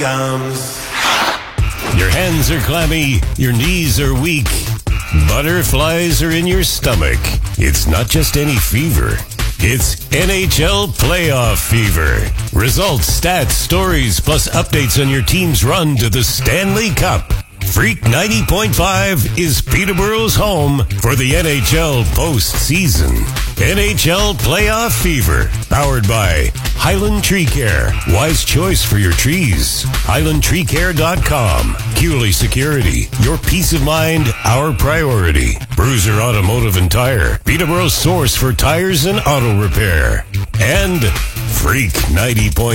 Gums. Your hands are clammy, your knees are weak, butterflies are in your stomach. It's not just any fever. It's NHL playoff fever. Results, stats, stories, plus updates on your team's run to the Stanley Cup. Freak 90.5 is Peterborough's home for the NHL postseason. NHL Playoff Fever, powered by Highland Tree Care. Wise choice for your trees. HighlandTreeCare.com. Cooley Security, your peace of mind, our priority. Bruiser Automotive and Tire, Peterborough's source for tires and auto repair. And Freak 90.5.